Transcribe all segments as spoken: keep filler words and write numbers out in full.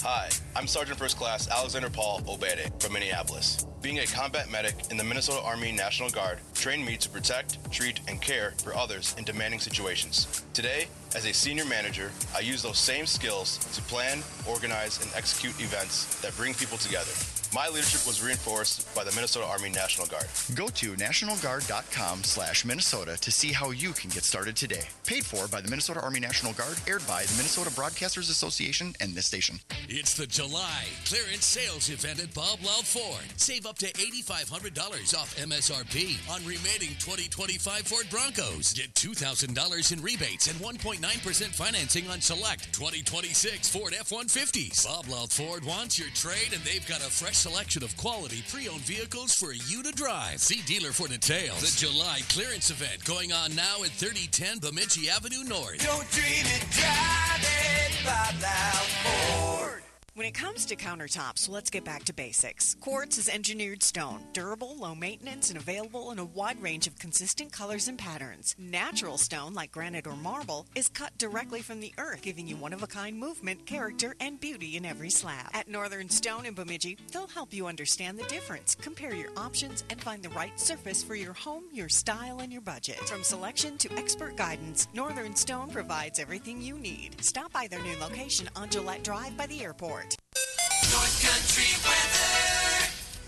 Hi, I'm Sergeant First Class Alexander Paul Obede from Minneapolis. Being a combat medic in the Minnesota Army National Guard trained me to protect, treat, and care for others in demanding situations. Today, as a senior manager, I use those same skills to plan, organize, and execute events that bring people together. My leadership was reinforced by the Minnesota Army National Guard. Go to nationalguard.com slash Minnesota to see how you can get started today. Paid for by the Minnesota Army National Guard, aired by the Minnesota Broadcasters Association and this station. It's the July clearance sales event at Bob Loud Ford. Save up to eight thousand five hundred dollars off M S R P on remaining twenty twenty-five Ford Broncos. Get two thousand dollars in rebates and one point nine percent financing on select twenty twenty-six Ford F one fifties. Bob Loud Ford wants your trade, and they've got a fresh selection of quality pre-owned vehicles for you to drive. See dealer for details. The July clearance event going on now at thirty ten Bemidji Avenue North. Don't dream it, drive it, Bob Loud Ford. When it comes to countertops, let's get back to basics. Quartz is engineered stone, durable, low maintenance, and available in a wide range of consistent colors and patterns. Natural stone, like granite or marble, is cut directly from the earth, giving you one-of-a-kind movement, character, and beauty in every slab. At Northern Stone in Bemidji, they'll help you understand the difference, compare your options, and find the right surface for your home, your style, and your budget. From selection to expert guidance, Northern Stone provides everything you need. Stop by their new location on Gillette Drive by the airport. North Country weather.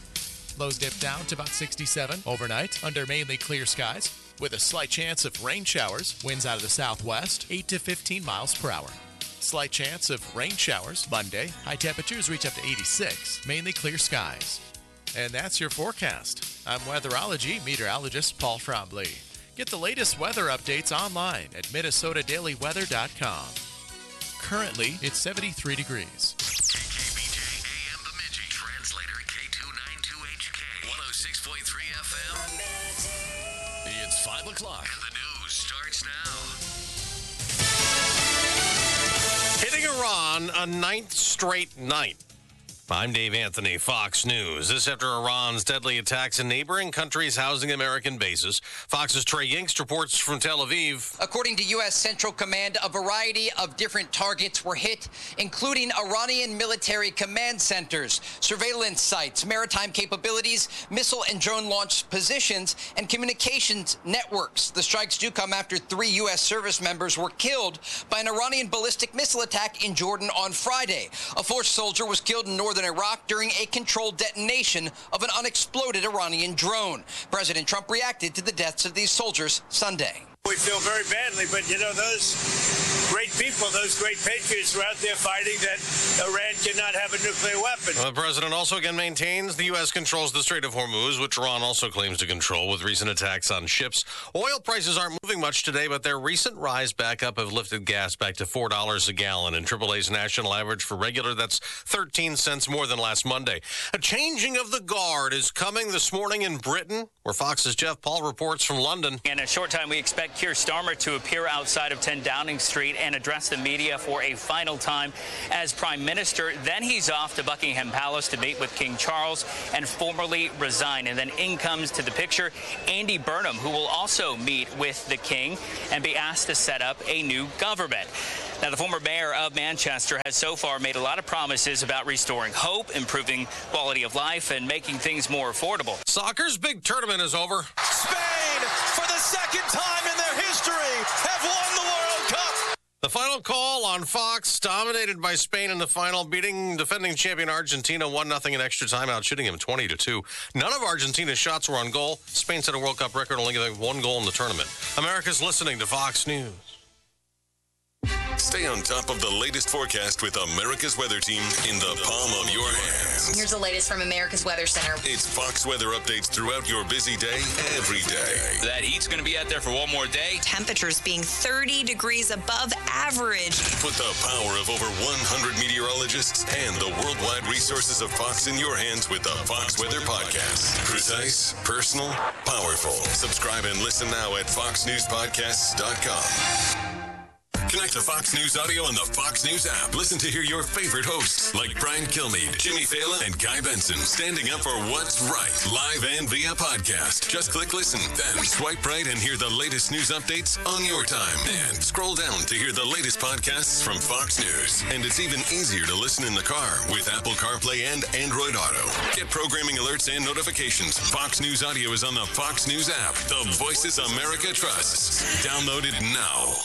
Lows dip down to about sixty-seven overnight under mainly clear skies with a slight chance of rain showers. Winds out of the southwest, eight to fifteen miles per hour. Slight chance of rain showers Monday. High temperatures reach up to eighty-six, mainly clear skies. And that's your forecast. I'm weatherology meteorologist Paul Trombley. Get the latest weather updates online at minnesota daily weather dot com. Currently, it's seventy-three degrees. K K B J A M Bemidji. Translator K two ninety-two H K. one oh six point three F M. It's five o'clock and the news starts now. Hitting Iran a ninth straight night. I'm Dave Anthony, Fox News. This after Iran's deadly attacks in neighboring countries housing American bases. Fox's Trey Yingst reports from Tel Aviv. According to U S Central Command, a variety of different targets were hit, including Iranian military command centers, surveillance sites, maritime capabilities, missile and drone launch positions, and communications networks. The strikes do come after three U S service members were killed by an Iranian ballistic missile attack in Jordan on Friday. A fourth soldier was killed in northern Iraq during a controlled detonation of an unexploded Iranian drone. President Trump reacted to the deaths of these soldiers Sunday. We feel very badly, but, you know, those great people, those great patriots were out there fighting that Iran cannot have a nuclear weapon. Well, the president also again maintains the U S controls the Strait of Hormuz, which Iran also claims to control with recent attacks on ships. Oil prices aren't moving much today, but their recent rise back up have lifted gas back to four dollars a gallon. And triple A's national average for regular, that's thirteen cents more than last Monday. A changing of the guard is coming this morning in Britain, where Fox's Jeff Paul reports from London. In a short time, we expect Keir Starmer to appear outside of ten Downing Street and address the media for a final time as Prime Minister. Then he's off to Buckingham Palace to meet with King Charles and formally resign. And then in comes to the picture Andy Burnham, who will also meet with the King and be asked to set up a new government. Now, the former mayor of Manchester has so far made a lot of promises about restoring hope, improving quality of life, and making things more affordable. Soccer's big tournament is over. Spain, for the second time in their history, have won the World Cup. The final call on Fox, dominated by Spain in the final, beating defending champion Argentina one nothing in extra time, out shooting him twenty to two. None of Argentina's shots were on goal. Spain set a World Cup record, only getting one goal in the tournament. America's listening to Fox News. Stay on top of the latest forecast with America's Weather Team in the palm of your hands. Here's the latest from America's Weather Center. It's Fox weather updates throughout your busy day, every day. That heat's going to be out there for one more day. Temperatures being thirty degrees above average. Put the power of over one hundred meteorologists and the worldwide resources of Fox in your hands with the Fox Weather Podcast. Precise, personal, powerful. Subscribe and listen now at fox news podcasts dot com. Connect to Fox News Audio on the Fox News app. Listen to hear your favorite hosts like Brian Kilmeade, Jimmy Fallon, and Guy Benson standing up for what's right, live and via podcast. Just click listen, then swipe right and hear the latest news updates on your time. And scroll down to hear the latest podcasts from Fox News. And it's even easier to listen in the car with Apple CarPlay and Android Auto. Get programming alerts and notifications. Fox News Audio is on the Fox News app. The voices America trusts. Download it now.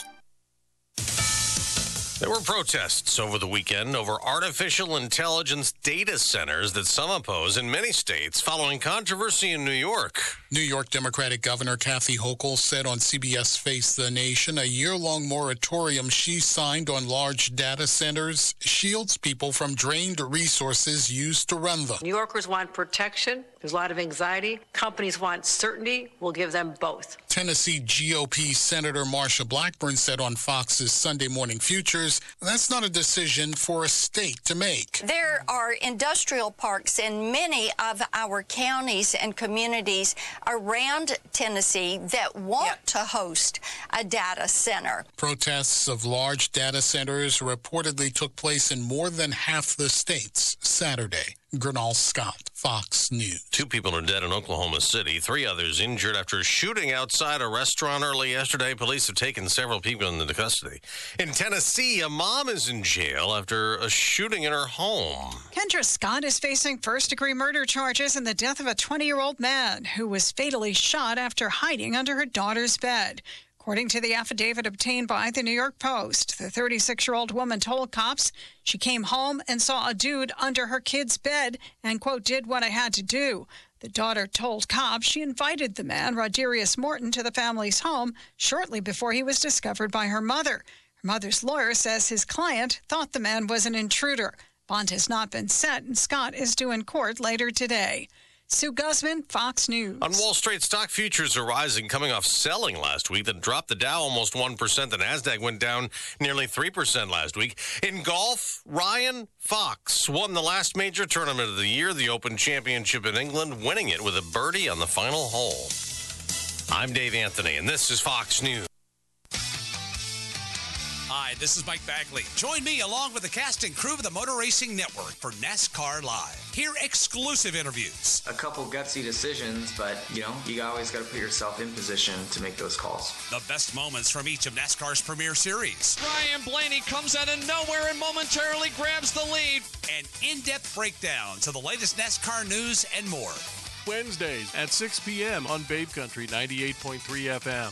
There were protests over the weekend over artificial intelligence data centers that some oppose in many states following controversy in New York. New York Democratic Governor Kathy Hochul said on C B S Face the Nation a year-long moratorium she signed on large data centers shields people from drained resources used to run them. New Yorkers want protection. There's a lot of anxiety. Companies want certainty. We'll give them both. Tennessee G O P Senator Marsha Blackburn said on Fox's Sunday Morning Futures, that's not a decision for a state to make. There are industrial parks in many of our counties and communities around Tennessee that want yeah. to host a data center. Protests of large data centers reportedly took place in more than half the states Saturday. Gernal Scott, Fox News. Two people are dead in Oklahoma City. Three others injured after a shooting outside a restaurant early yesterday. Police have taken several people into custody. In Tennessee, a mom is in jail after a shooting in her home. Kendra Scott is facing first-degree murder charges in the death of a twenty-year-old man who was fatally shot after hiding under her daughter's bed. According to the affidavit obtained by the New York Post, the thirty-six-year-old woman told cops she came home and saw a dude under her kid's bed and, quote, did what I had to do. The daughter told cops she invited the man, Roderius Morton, to the family's home shortly before he was discovered by her mother. Her mother's lawyer says his client thought the man was an intruder. Bond has not been set, and Scott is due in court later today. Sue Guzman, Fox News. On Wall Street, stock futures are rising, coming off selling last week that dropped the Dow almost one percent. The NASDAQ went down nearly three percent last week. In golf, Ryan Fox won the last major tournament of the year, the Open Championship in England, winning it with a birdie on the final hole. I'm Dave Anthony, and this is Fox News. Hi, this is Mike Bagley. Join me along with the cast and crew of the Motor Racing Network for NASCAR Live. Hear exclusive interviews. A couple gutsy decisions, but, you know, you always got to put yourself in position to make those calls. The best moments from each of NASCAR's premier series. Ryan Blaney comes out of nowhere and momentarily grabs the lead. And in-depth breakdowns of the latest NASCAR news and more. Wednesdays at six p.m. on Babe Country ninety-eight point three F M.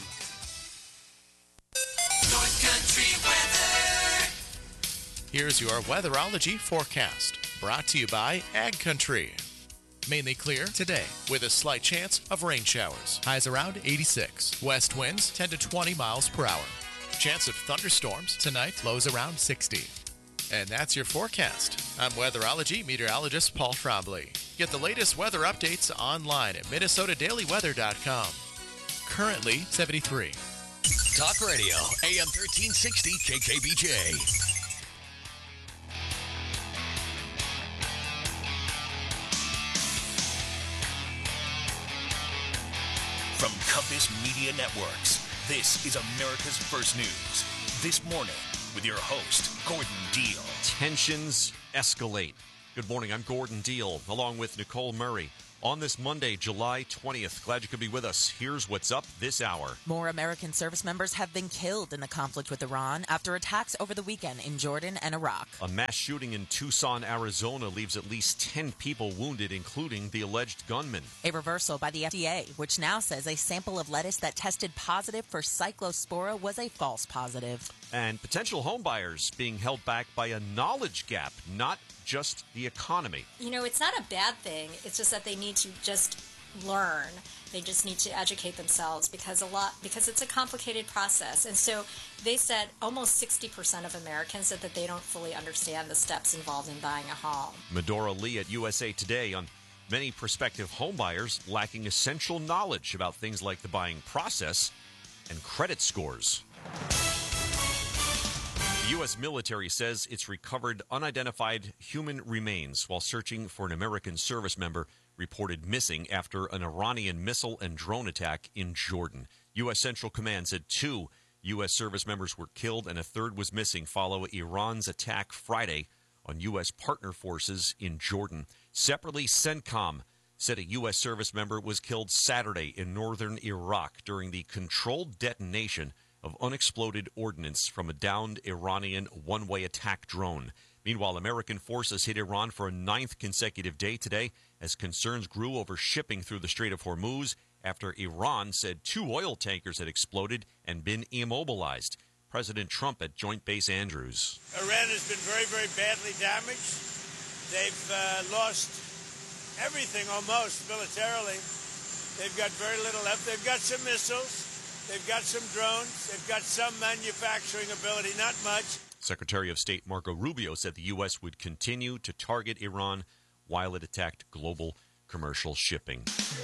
North Country weather. Here's your weatherology forecast, brought to you by Ag Country. Mainly clear today, with a slight chance of rain showers. Highs around eighty-six. West winds ten to twenty miles per hour. Chance of thunderstorms tonight, lows around sixty. And that's your forecast. I'm weatherology meteorologist Paul Trombley. Get the latest weather updates online at Minnesota Daily Weather dot com. Currently seventy-three. Talk Radio, A M thirteen sixty K K B J. From Compass Media Networks, this is America's First News. This morning, with your host, Gordon Deal. Tensions escalate. Good morning, I'm Gordon Deal, along with Nicole Murray. On this Monday, July twentieth, glad you could be with us. Here's what's up this hour. More American service members have been killed in the conflict with Iran after attacks over the weekend in Jordan and Iraq. A mass shooting in Tucson, Arizona leaves at least ten people wounded, including the alleged gunman. A reversal by the F D A, which now says a sample of lettuce that tested positive for cyclospora was a false positive. And potential homebuyers being held back by a knowledge gap, not just the economy. You know, it's not a bad thing. It's just that they need to just learn. They just need to educate themselves because a lot because it's a complicated process. And so they said almost sixty percent of Americans said that they don't fully understand the steps involved in buying a home. Medora Lee at U S A Today on many prospective homebuyers lacking essential knowledge about things like the buying process and credit scores. The U S military says it's recovered unidentified human remains while searching for an American service member reported missing after an Iranian missile and drone attack in Jordan. U S Central Command said two U S service members were killed and a third was missing following Iran's attack Friday on U S partner forces in Jordan. Separately, CENTCOM said a U S service member was killed Saturday in northern Iraq during the controlled detonation of unexploded ordnance from a downed Iranian one-way attack drone. Meanwhile, American forces hit Iran for a ninth consecutive day today as concerns grew over shipping through the Strait of Hormuz after Iran said two oil tankers had exploded and been immobilized. President Trump at Joint Base Andrews. Iran has been very, very badly damaged. They've uh, lost everything almost militarily. They've got very little left. They've got some missiles. They've got some drones. They've got some manufacturing ability, not much. Secretary of State Marco Rubio said the U S would continue to target Iran while it attacked global commercial shipping.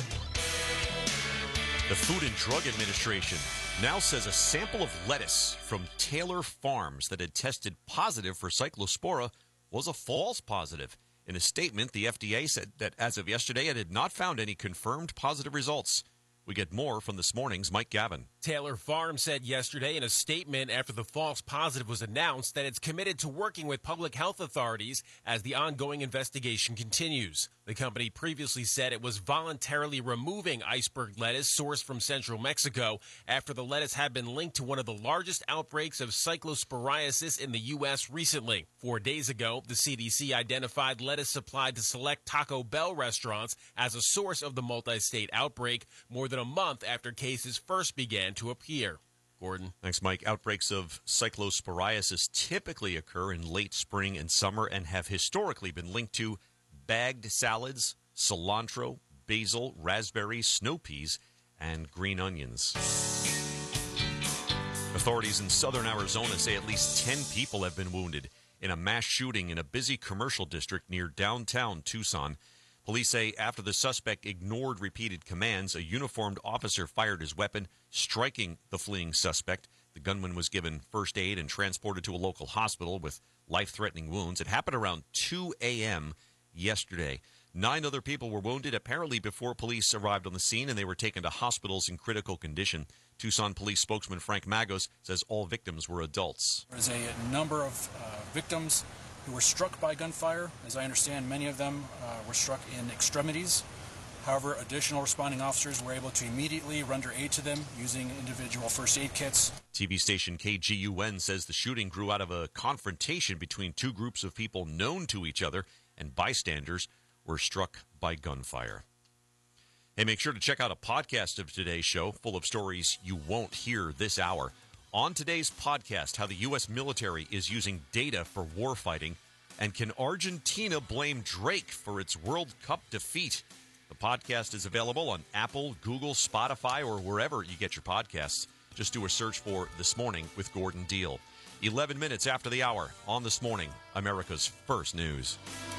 The Food and Drug Administration now says a sample of lettuce from Taylor Farms that had tested positive for Cyclospora was a false positive. In a statement, the F D A said that as of yesterday, it had not found any confirmed positive results. We get more from this morning's Mike Gavin. Taylor Farms said yesterday in a statement after the false positive was announced that it's committed to working with public health authorities as the ongoing investigation continues. The company previously said it was voluntarily removing iceberg lettuce sourced from central Mexico after the lettuce had been linked to one of the largest outbreaks of cyclosporiasis in the U S recently. Four days ago, the C D C identified lettuce supplied to select Taco Bell restaurants as a source of the multi-state outbreak more than a month after cases first began to appear. Gordon. Thanks, Mike. Outbreaks of cyclosporiasis typically occur in late spring and summer and have historically been linked to bagged salads, cilantro, basil, raspberries, snow peas, and green onions. Authorities in southern Arizona say at least ten people have been wounded in a mass shooting in a busy commercial district near downtown Tucson. Police say after the suspect ignored repeated commands, a uniformed officer fired his weapon, striking the fleeing suspect. The gunman was given first aid and transported to a local hospital with life-threatening wounds. It happened around two a.m. yesterday. Nine other people were wounded, apparently before police arrived on the scene, and they were taken to hospitals in critical condition. Tucson police spokesman Frank Magos says all victims were adults. There's a number of uh, victims who were struck by gunfire. As I understand, many of them uh, were struck in extremities. However, additional responding officers were able to immediately render aid to them using individual first aid kits. T V station K G U N says the shooting grew out of a confrontation between two groups of people known to each other, and bystanders were struck by gunfire. Hey, make sure to check out a podcast of today's show full of stories you won't hear this hour. On today's podcast, how the U S military is using data for warfighting, and can Argentina blame Drake for its World Cup defeat? The podcast is available on Apple, Google, Spotify, or wherever you get your podcasts. Just do a search for This Morning with Gordon Deal. eleven minutes after the hour on This Morning, America's First News.